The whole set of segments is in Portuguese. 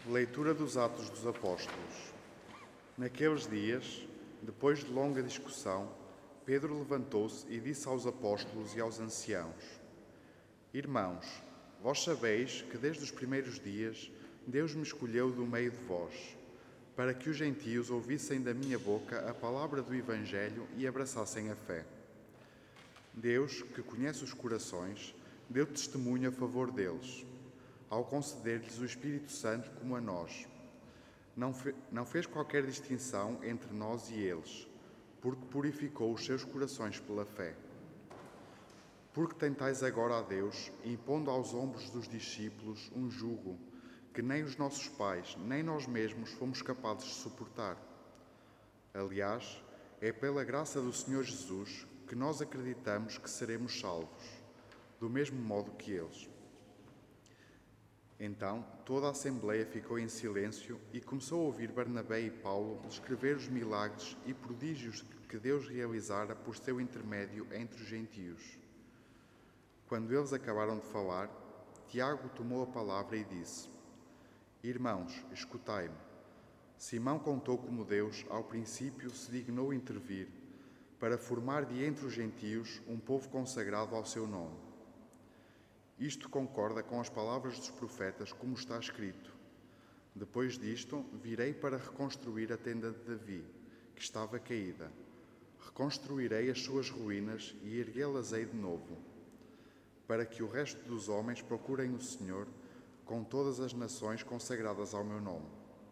Leitura dos Atos dos Apóstolos. Naqueles dias, depois de longa discussão, Pedro levantou-se e disse aos apóstolos e aos anciãos: Irmãos, vós sabeis que desde os primeiros dias Deus me escolheu do meio de vós, para que os gentios ouvissem da minha boca a palavra do Evangelho e abraçassem a fé. Deus, que conhece os corações, deu testemunho a favor deles, ao conceder-lhes o Espírito Santo como a nós. Não fez qualquer distinção entre nós e eles, porque purificou os seus corações pela fé. Porque tentais agora a Deus, impondo aos ombros dos discípulos um jugo que nem os nossos pais, nem nós mesmos fomos capazes de suportar. Aliás, é pela graça do Senhor Jesus que nós acreditamos que seremos salvos, do mesmo modo que eles. Então, toda a Assembleia ficou em silêncio e começou a ouvir Barnabé e Paulo descrever os milagres e prodígios que Deus realizara por seu intermédio entre os gentios. Quando eles acabaram de falar, Tiago tomou a palavra e disse: Irmãos, escutai-me. Simão contou como Deus, ao princípio, se dignou intervir para formar de entre os gentios um povo consagrado ao seu nome. Isto concorda com as palavras dos profetas, como está escrito: Depois disto, virei para reconstruir a tenda de Davi, que estava caída. Reconstruirei as suas ruínas e erguê-las-ei de novo, para que o resto dos homens procurem o Senhor com todas as nações consagradas ao meu nome.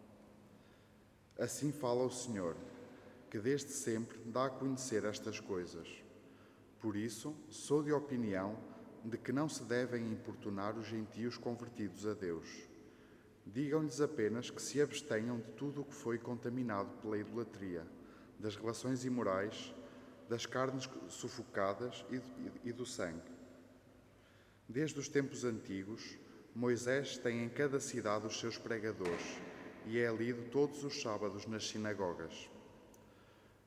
Assim fala o Senhor, que desde sempre dá a conhecer estas coisas. Por isso, sou de opinião de que não se devem importunar os gentios convertidos a Deus. Digam-lhes apenas que se abstenham de tudo o que foi contaminado pela idolatria, das relações imorais, das carnes sufocadas e do sangue. Desde os tempos antigos, Moisés tem em cada cidade os seus pregadores e é lido todos os sábados nas sinagogas.